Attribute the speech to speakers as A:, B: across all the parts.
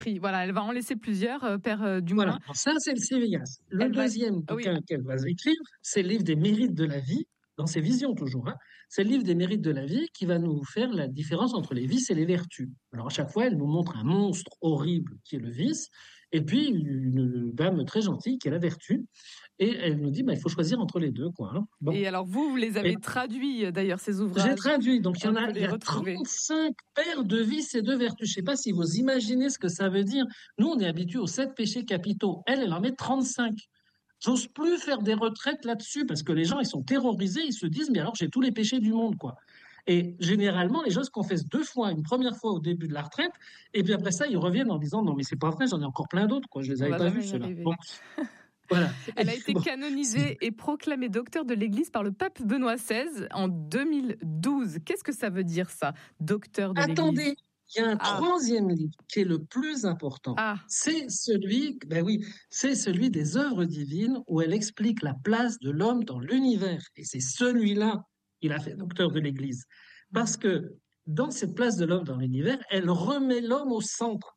A: prix. Voilà, elle va en laisser plusieurs, Père Dumoulin.
B: Voilà, alors ça c'est le Sévillas. Le deuxième bouquin qu'elle va écrire, c'est le livre des mérites de la vie, dans ses visions toujours. C'est le livre des mérites de la vie qui va nous faire la différence entre les vices et les vertus. Alors à chaque fois, elle nous montre un monstre horrible qui est le vice, et puis une dame très gentille qui est la vertu. Et elle nous dit, il faut choisir entre les deux, quoi.
A: Bon. Et alors vous les avez traduits d'ailleurs, ces ouvrages.
B: J'ai traduit, donc il y a 35 paires de vices et de vertus. Je ne sais pas si vous imaginez ce que ça veut dire. Nous, on est habitués aux 7 péchés capitaux. Elle en met 35. J'ose plus faire des retraites là-dessus parce que les gens, ils sont terrorisés, ils se disent, mais alors j'ai tous les péchés du monde, quoi. Et généralement, les gens se confessent 2 fois. Une première fois au début de la retraite, et puis après ça, ils reviennent en disant, non, mais c'est pas vrai, j'en ai encore plein d'autres, quoi. Je les avais pas vus, ceux-là. Bon.
A: Voilà. Elle a été canonisée et proclamée docteur de l'Église par le pape Benoît XVI en 2012. Qu'est-ce que ça veut dire, ça, docteur de l'Église?
B: Attendez, il y a un troisième livre qui est le plus important. C'est celui, c'est celui des œuvres divines où elle explique la place de l'homme dans l'univers. Et c'est celui-là qu'il a fait docteur de l'Église. Parce que dans cette place de l'homme dans l'univers, elle remet l'homme au centre.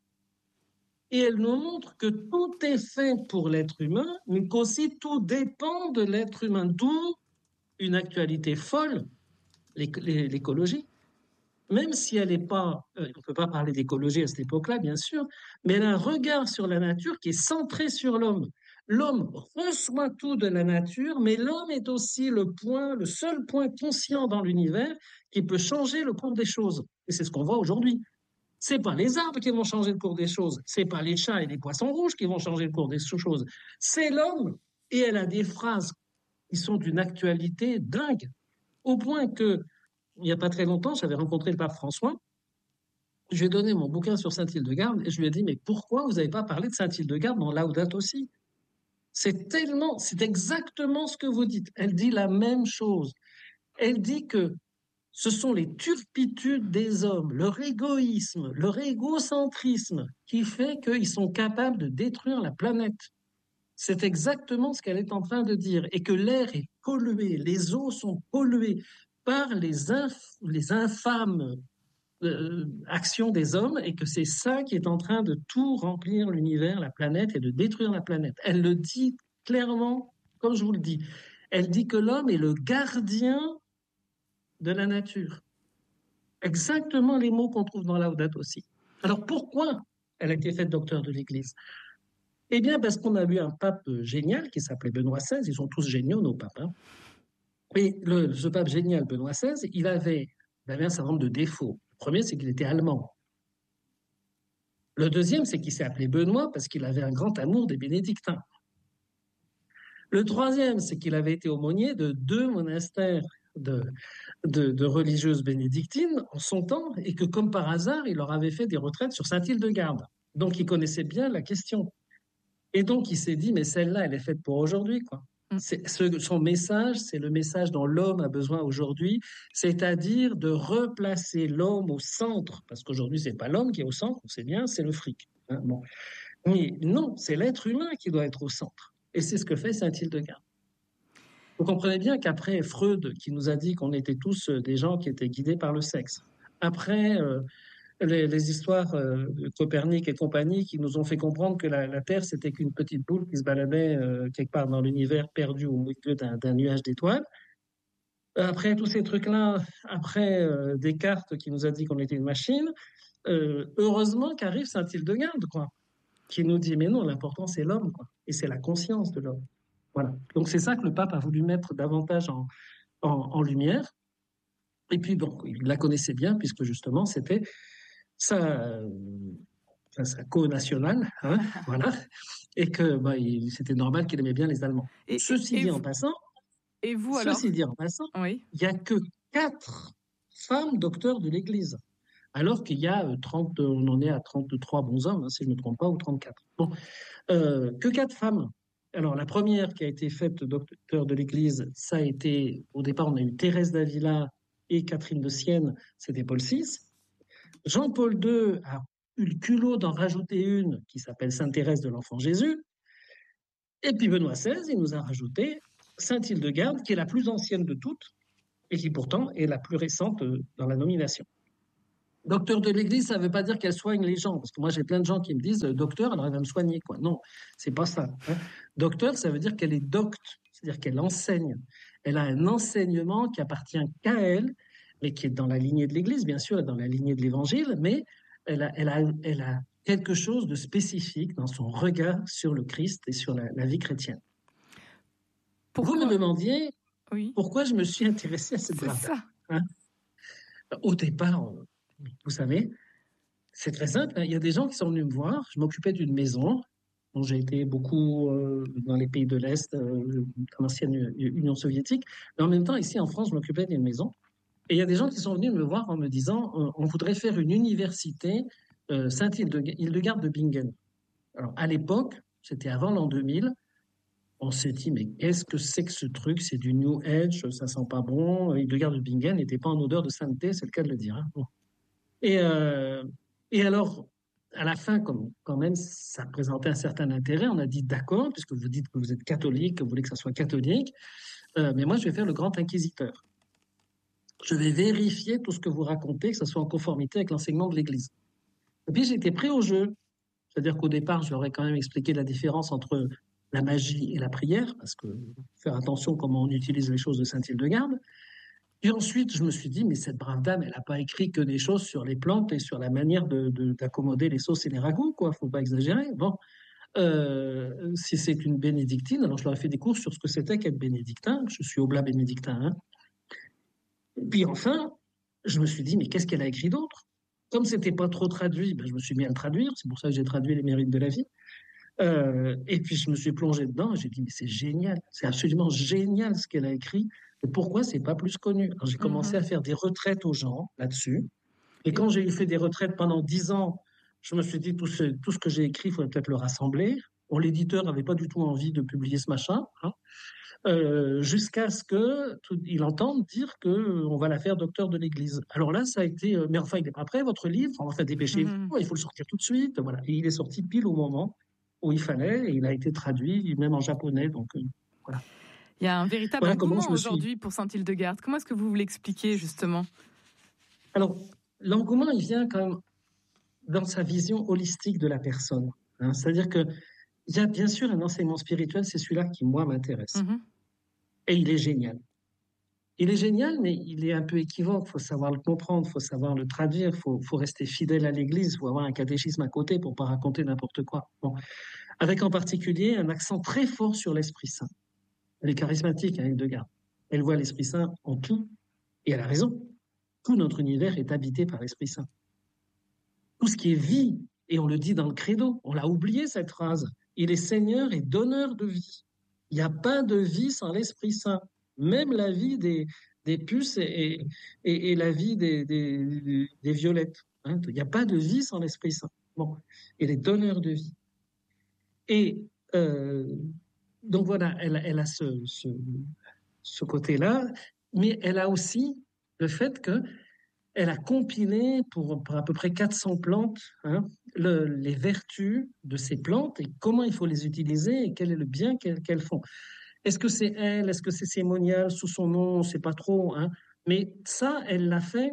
B: Et elle nous montre que tout est fait pour l'être humain, mais qu'aussi tout dépend de l'être humain. D'où une actualité folle, l'écologie. Même si elle n'est pas, on ne peut pas parler d'écologie à cette époque-là, bien sûr, mais elle a un regard sur la nature qui est centré sur l'homme. L'homme reçoit tout de la nature, mais l'homme est aussi le seul point conscient dans l'univers qui peut changer le cours des choses. Et c'est ce qu'on voit aujourd'hui. C'est pas les arbres qui vont changer le cours des choses, c'est pas les chats et les poissons rouges qui vont changer le cours des choses, c'est l'homme. Et elle a des phrases qui sont d'une actualité dingue, au point que, il n'y a pas très longtemps, j'avais rencontré le pape François, je lui ai donné mon bouquin sur Saint-Hildegarde et je lui ai dit, mais pourquoi vous n'avez pas parlé de Saint-Hildegarde dans Laudato Si? C'est exactement ce que vous dites. Elle dit la même chose. Elle dit que ce sont les turpitudes des hommes, leur égoïsme, leur égocentrisme qui fait qu'ils sont capables de détruire la planète. C'est exactement ce qu'elle est en train de dire. Et que l'air est pollué, les eaux sont polluées par les infâmes actions des hommes et que c'est ça qui est en train de tout remplir l'univers, la planète et de détruire la planète. Elle le dit clairement, comme je vous le dis. Elle dit que l'homme est le gardien de la nature. Exactement les mots qu'on trouve dans Laudato Si. Alors pourquoi elle a été faite docteur de l'Église? Eh bien parce qu'on a eu un pape génial qui s'appelait Benoît XVI, ils sont tous géniaux nos papes. Et ce pape génial Benoît XVI, il avait un certain nombre de défauts. Le premier, c'est qu'il était allemand. Le deuxième, c'est qu'il s'est appelé Benoît parce qu'il avait un grand amour des bénédictins. Le troisième, c'est qu'il avait été aumônier de 2 monastères de religieuses bénédictines en son temps et que, comme par hasard, il leur avait fait des retraites sur Saint-Hildegarde. Donc, il connaissait bien la question. Et donc, il s'est dit, mais celle-là, elle est faite pour aujourd'hui, quoi. Son message, c'est le message dont l'homme a besoin aujourd'hui, c'est-à-dire de replacer l'homme au centre, parce qu'aujourd'hui, c'est pas l'homme qui est au centre, on sait bien, c'est le fric. Bon. Mais non, c'est l'être humain qui doit être au centre. Et c'est ce que fait Saint-Hildegarde. Vous comprenez bien qu'après Freud, qui nous a dit qu'on était tous des gens qui étaient guidés par le sexe, après les histoires de Copernic et compagnie qui nous ont fait comprendre que la Terre, c'était qu'une petite boule qui se baladait quelque part dans l'univers perdu au milieu d'un nuage d'étoiles. Après tous ces trucs-là, après Descartes qui nous a dit qu'on était une machine, heureusement qu'arrive Saint-Hildegarde, quoi, qui nous dit, mais non, l'important c'est l'homme, quoi, et c'est la conscience de l'homme. Voilà. Donc c'est ça que le pape a voulu mettre davantage en lumière. Et puis, bon, il la connaissait bien, puisque justement, c'était sa co-nationale, voilà, et que c'était normal qu'il aimait bien les Allemands. Ceci dit en passant, il n'y a que 4 femmes docteurs de l'Église, alors qu'il y a 30, on en est à 33 bons hommes, si je ne me trompe pas, ou 34. Bon, que 4 femmes. Alors, la première qui a été faite docteur de l'Église, ça a été, au départ, on a eu Thérèse d'Avila et Catherine de Sienne, c'était Paul VI. Jean-Paul II a eu le culot d'en rajouter une qui s'appelle Sainte-Thérèse de l'Enfant Jésus. Et puis Benoît XVI, il nous a rajouté Saint-Hildegarde, qui est la plus ancienne de toutes et qui pourtant est la plus récente dans la nomination. Docteur de l'Église, ça ne veut pas dire qu'elle soigne les gens. Parce que moi, j'ai plein de gens qui me disent docteur, alors elle va me soigner, quoi. Non, c'est pas ça. Hein. Docteur, ça veut dire qu'elle est docte, c'est-à-dire qu'elle enseigne. Elle a un enseignement qui appartient qu'à elle, mais qui est dans la lignée de l'Église, bien sûr, et dans la lignée de l'Évangile, mais elle a quelque chose de spécifique dans son regard sur le Christ et sur la vie chrétienne. Pourquoi? Vous me demandiez pourquoi je me suis intéressée à cette brave-dame. Hein? Au départ, vous savez, c'est très simple. Hein. Il y a des gens qui sont venus me voir. Je m'occupais d'une maison dont j'ai été beaucoup dans les pays de l'Est, dans l'ancienne Union soviétique. Mais en même temps, ici en France, je m'occupais d'une maison. Et il y a des gens qui sont venus me voir en me disant on voudrait faire une université Sainte-Hildegarde de Bingen. Alors, à l'époque, c'était avant l'an 2000, on s'est dit, mais qu'est-ce que c'est que ce truc? C'est du New Age, ça sent pas bon. Hildegarde de Bingen n'était pas en odeur de sainteté, c'est le cas de le dire. Hein. Bon. Et alors, à la fin, quand même, ça présentait un certain intérêt. On a dit d'accord, puisque vous dites que vous êtes catholique, que vous voulez que ça soit catholique, mais moi, je vais faire le grand inquisiteur. Je vais vérifier tout ce que vous racontez, que ça soit en conformité avec l'enseignement de l'Église. Et puis, j'ai été pris au jeu. C'est-à-dire qu'au départ, je leur ai quand même expliqué la différence entre la magie et la prière, parce que faire attention comment on utilise les choses de Sainte-Hildegarde. Et ensuite, je me suis dit, mais cette brave dame, elle n'a pas écrit que des choses sur les plantes et sur la manière d'accommoder les sauces et les ragoûts, quoi. Faut pas exagérer. Bon, si c'est une bénédictine, alors je leur ai fait des cours sur ce que c'était qu'être bénédictin. Je suis oblat bénédictin. Hein. Et puis enfin, je me suis dit, mais qu'est-ce qu'elle a écrit d'autre? Comme c'était pas trop traduit, ben, je me suis mis à le traduire. C'est pour ça que j'ai traduit Les Mérites de la vie. Et puis je me suis plongé dedans. Et j'ai dit, mais c'est génial, c'est absolument génial ce qu'elle a écrit. Et pourquoi c'est pas plus connu? Alors, j'ai commencé à faire des retraites aux gens là-dessus. Et quand j'ai fait des retraites pendant 10 ans, je me suis dit, tout ce que j'ai écrit, il faudrait peut-être le rassembler. Bon, l'éditeur n'avait pas du tout envie de publier ce machin, hein, jusqu'à ce qu'il entende dire qu'on va la faire docteur de l'Église. Alors là, ça a été, mais enfin, il n'est pas prêt, votre livre, enfin, dépêchez-vous, il faut le sortir tout de suite. Voilà. Et il est sorti pile au moment où il fallait, et il a été traduit, même en japonais, donc voilà.
A: Il y a un véritable engouement aujourd'hui pour Sainte-Hildegarde. Comment est-ce que vous l'expliquez, justement?
B: Alors, l'engouement, il vient quand même dans sa vision holistique de la personne. Hein. C'est-à-dire qu'il y a bien sûr un enseignement spirituel, c'est celui-là qui, moi, m'intéresse. Et il est génial. Il est génial, mais il est un peu équivoque. Il faut savoir le comprendre, il faut savoir le traduire, il faut rester fidèle à l'Église, il faut avoir un catéchisme à côté pour ne pas raconter n'importe quoi. Bon. Avec en particulier un accent très fort sur l'Esprit Saint. Elle est charismatique, hein, Hildegarde. Elle voit l'Esprit Saint en tout, et elle a raison. Tout notre univers est habité par l'Esprit Saint. Tout ce qui est vie, et on le dit dans le credo, on l'a oublié cette phrase, il est Seigneur et donneur de vie. Il n'y a pas de vie sans l'Esprit Saint. Même la vie des puces et la vie des violettes. Hein. Il n'y a pas de vie sans l'Esprit Saint. Bon, il est donneur de vie. Et donc voilà, elle a ce côté-là, mais elle a aussi le fait qu'elle a compilé pour à peu près 400 plantes, hein, les vertus de ces plantes et comment il faut les utiliser et quel est le bien qu'elles font. Est-ce que c'est elle? Est-ce que c'est Sémonial sous son nom? On ne sait pas trop. Hein. Mais ça, elle l'a fait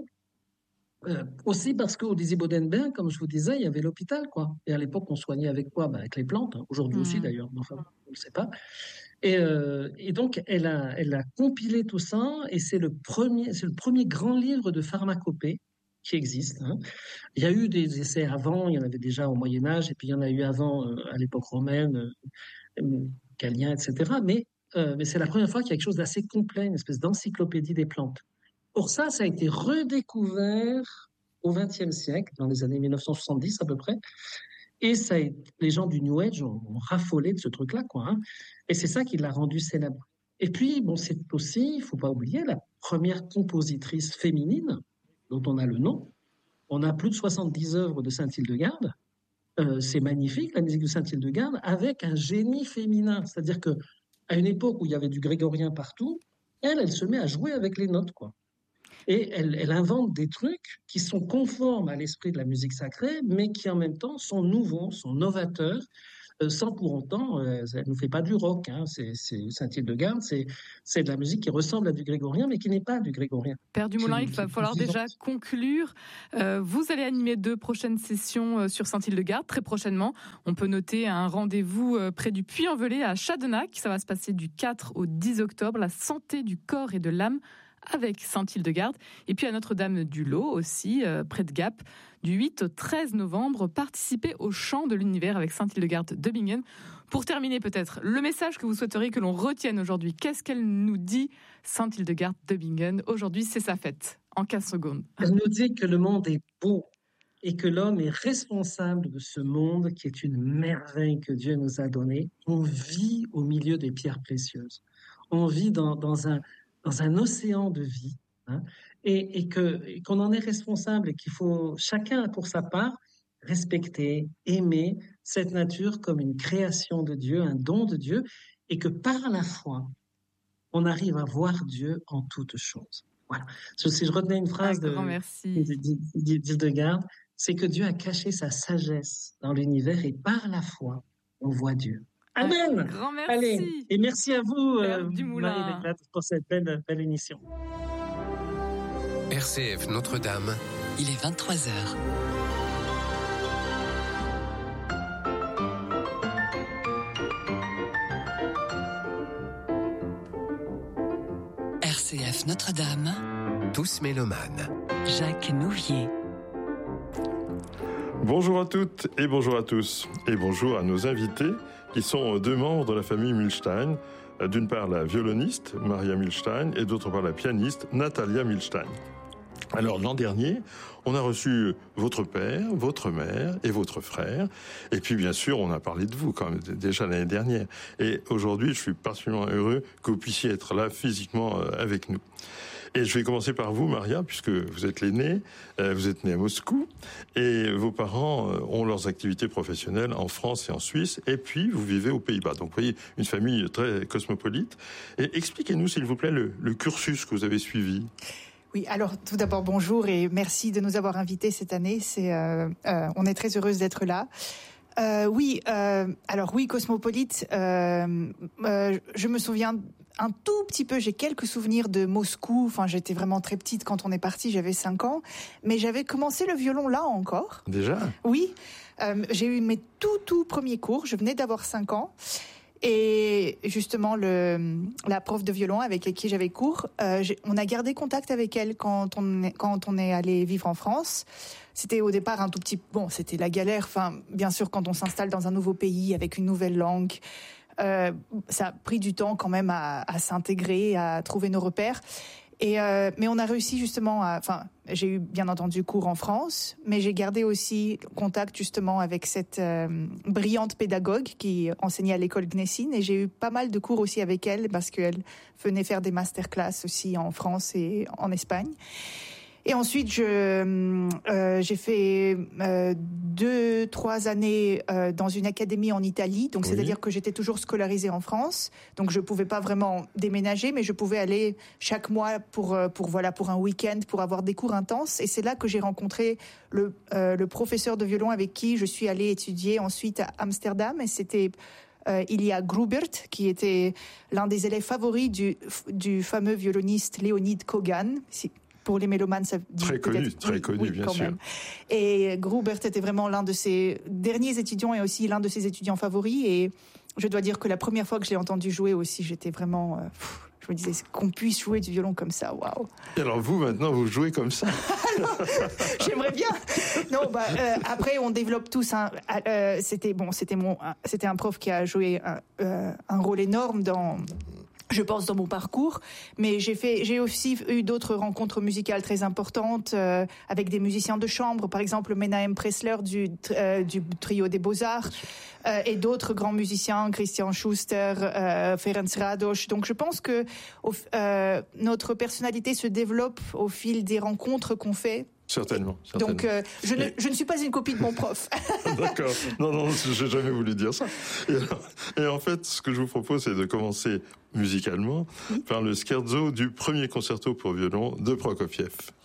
B: aussi parce qu'au Désir-Bodenberg, comme je vous disais, il y avait l'hôpital, quoi. Et à l'époque, on soignait avec quoi? Avec les plantes. Hein. Aujourd'hui aussi, d'ailleurs. Enfin, on ne sait pas. Et donc, elle a compilé tout ça, et c'est le premier grand livre de pharmacopée qui existe. Hein. Il y a eu des essais avant, il y en avait déjà au Moyen-Âge, et puis il y en a eu avant, à l'époque romaine, Galien, etc. Mais c'est la première fois qu'il y a quelque chose d'assez complet, une espèce d'encyclopédie des plantes. Pour ça a été redécouvert au XXe siècle, dans les années 1970 à peu près, et les gens du New Age ont raffolé de ce truc-là, quoi. Hein. Et c'est ça qui l'a rendu célèbre. Et puis, bon, c'est aussi, il ne faut pas oublier, la première compositrice féminine dont on a le nom. On a plus de 70 œuvres de Sainte-Hildegarde. C'est magnifique, la musique de Sainte-Hildegarde, avec un génie féminin. C'est-à-dire qu'à une époque où il y avait du grégorien partout, elle se met à jouer avec les notes, quoi. Et elle invente des trucs qui sont conformes à l'esprit de la musique sacrée, mais qui en même temps sont nouveaux, sont novateurs. sans pour autant, ça ne nous fait pas du rock. Hein. C'est Saint-Hildegarde, c'est de la musique qui ressemble à du grégorien, mais qui n'est pas du grégorien.
A: Père Dumoulin, il va falloir déjà conclure. Vous allez animer 2 prochaines sessions sur Saint-Hildegarde, très prochainement. On peut noter un rendez-vous près du Puy-en-Velay à Chadenac. Ça va se passer du 4 au 10 octobre. La santé du corps et de l'âme avec Saint-Hildegarde. Et puis à Notre-Dame-du-Lot aussi, près de Gap, du 8 au 13 novembre, participez au Chant de l'Univers avec Saint-Hildegarde de Bingen. Pour terminer peut-être, le message que vous souhaiteriez que l'on retienne aujourd'hui, qu'est-ce qu'elle nous dit, Saint-Hildegarde de Bingen? Aujourd'hui, c'est sa fête, en 15 secondes.
B: Elle nous dit que le monde est beau et que l'homme est responsable de ce monde qui est une merveille que Dieu nous a donnée. On vit au milieu des pierres précieuses. On vit dans un océan de vie, hein, et qu'on en est responsable et qu'il faut chacun pour sa part respecter, aimer cette nature comme une création de Dieu, un don de Dieu, et que par la foi, on arrive à voir Dieu en toutes choses. Voilà. Si je retenais une phrase d'Hildegarde, c'est que Dieu a caché sa sagesse dans l'univers et par la foi, on voit Dieu. Amen.
A: Un grand merci.
B: Allez, et merci à vous,
A: Marie
B: Desclates, pour cette belle émission.
C: RCF Notre-Dame.
D: Il est 23h. RCF Notre-Dame.
C: Tous mélomanes.
D: Jacques Nouvier.
E: Bonjour à toutes et bonjour à tous. Et bonjour à nos invités qui sont 2 membres de la famille Milstein. D'une part la violoniste Maria Milstein et d'autre part la pianiste Natalia Milstein. Alors l'an dernier, on a reçu votre père, votre mère et votre frère. Et puis bien sûr, on a parlé de vous quand même déjà l'année dernière. Et aujourd'hui, je suis particulièrement heureux que vous puissiez être là physiquement avec nous. Et je vais commencer par vous, Maria, puisque vous êtes l'aînée, vous êtes née à Moscou, et vos parents ont leurs activités professionnelles en France et en Suisse, et puis vous vivez aux Pays-Bas. Donc vous voyez, une famille très cosmopolite. Et expliquez-nous, s'il vous plaît, le cursus que vous avez suivi.
F: Oui, alors tout d'abord bonjour et merci de nous avoir invités cette année. On est très heureuse d'être là. Alors cosmopolite. Je me souviens un tout petit peu. J'ai quelques souvenirs de Moscou. Enfin, j'étais vraiment très petite quand on est parti. J'avais 5 ans, mais j'avais commencé le violon là encore.
E: Déjà ?
F: Oui, j'ai eu mes tout premiers cours. Je venais d'avoir 5 ans. Et justement, la prof de violon avec qui j'avais cours, on a gardé contact avec elle quand on est allé vivre en France. C'était au départ un tout petit... Bon, c'était la galère. Enfin, bien sûr, quand on s'installe dans un nouveau pays avec une nouvelle langue, ça a pris du temps quand même à s'intégrer, à trouver nos repères. Mais on a réussi justement j'ai eu bien entendu cours en France, mais j'ai gardé aussi contact justement avec cette brillante pédagogue qui enseignait à l'école Gnessine, et j'ai eu pas mal de cours aussi avec elle parce qu'elle venait faire des masterclass aussi en France et en Espagne. Et ensuite, j'ai fait 2-3 années dans une académie en Italie. Donc, c'est-à-dire que j'étais toujours scolarisée en France. Donc, je pouvais pas vraiment déménager, mais je pouvais aller chaque mois pour un week-end, pour avoir des cours intenses. Et c'est là que j'ai rencontré le professeur de violon avec qui je suis allée étudier ensuite à Amsterdam. Et c'était Ilya Grubert, qui était l'un des élèves favoris du fameux violoniste Leonid Kogan. Pour les mélomanes, ça dit
E: très connu, bien sûr.
F: Même. Et Grubert était vraiment l'un de ses derniers étudiants et aussi l'un de ses étudiants favoris. Et je dois dire que la première fois que je l'ai entendu jouer aussi, j'étais vraiment... je me disais qu'on puisse jouer du violon comme ça, waouh.
E: Et alors vous, maintenant, vous jouez comme ça?
F: J'aimerais bien. Non, après, on développe tous. C'était un prof qui a joué un rôle énorme dans mon parcours, mais j'ai aussi eu d'autres rencontres musicales très importantes avec des musiciens de chambre, par exemple Menahem Pressler du trio des Beaux-Arts, et d'autres grands musiciens, Christian Schuster, Ferenc Rados. Donc je pense que notre personnalité se développe au fil des rencontres qu'on fait.
E: Certainement.
F: Donc, je ne suis pas une copie de mon prof.
E: D'accord. Non, j'ai jamais voulu dire ça. Et en fait, ce que je vous propose, c'est de commencer musicalement par le scherzo du premier concerto pour violon de Prokofiev.